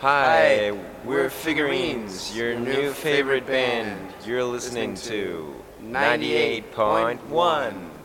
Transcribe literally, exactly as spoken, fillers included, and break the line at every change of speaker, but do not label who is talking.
Hi, we're Figurines, your new favorite band. You're listening to ninety-eight point one.